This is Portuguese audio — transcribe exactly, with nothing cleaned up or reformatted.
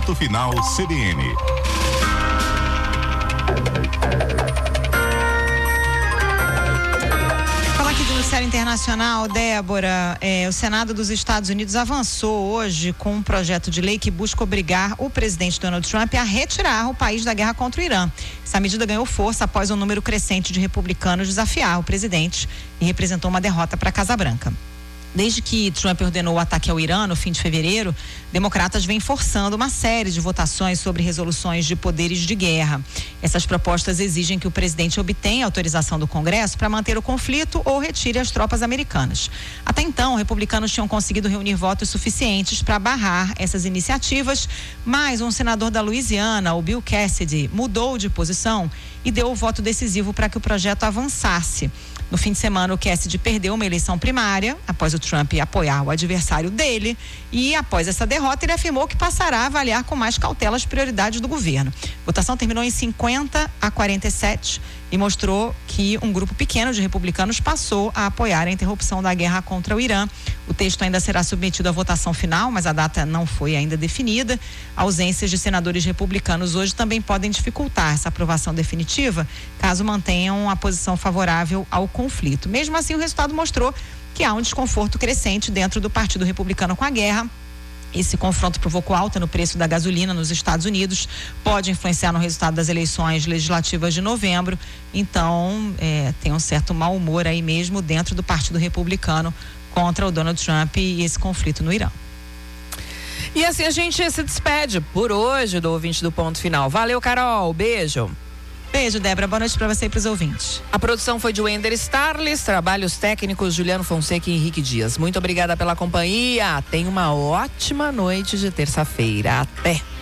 Ponto Final C B N. Noticiário internacional, Débora, é, o Senado dos Estados Unidos avançou hoje com um projeto de lei que busca obrigar o presidente Donald Trump a retirar o país da guerra contra o Irã. Essa medida ganhou força após um número crescente de republicanos desafiar o presidente e representou uma derrota para a Casa Branca. Desde que Trump ordenou o ataque ao Irã no fim de fevereiro, democratas vêm forçando uma série de votações sobre resoluções de poderes de guerra. Essas propostas exigem que o presidente obtenha autorização do Congresso para manter o conflito ou retire as tropas americanas. Até então, republicanos tinham conseguido reunir votos suficientes para barrar essas iniciativas, mas um senador da Louisiana, o Bill Cassidy, mudou de posição e deu o voto decisivo para que o projeto avançasse. No fim de semana, o Cassidy perdeu uma eleição primária, após o Trump apoiar o adversário dele, e após essa derrota, ele afirmou que passará a avaliar com mais cautela as prioridades do governo. A votação terminou em cinquenta a quarenta e sete e mostrou que um grupo pequeno de republicanos passou a apoiar a interrupção da guerra contra o Irã. O texto ainda será submetido à votação final, mas a data não foi ainda definida. Ausências de senadores republicanos hoje também podem dificultar essa aprovação definitiva, caso mantenham a posição favorável ao conflito. Mesmo assim, o resultado mostrou que há um desconforto crescente dentro do Partido Republicano com a guerra. Esse confronto provocou alta no preço da gasolina nos Estados Unidos, pode influenciar no resultado das eleições legislativas de novembro. Então, é, tem um certo mau humor aí mesmo dentro do Partido Republicano contra o Donald Trump e esse conflito no Irã. E assim a gente se despede por hoje do Ouvinte do Ponto Final. Valeu, Carol. Beijo. Beijo, Débora. Boa noite para você e para os ouvintes. A produção foi de Wender Starles, trabalhos técnicos Juliano Fonseca e Henrique Dias. Muito obrigada pela companhia. Tenha uma ótima noite de terça-feira. Até.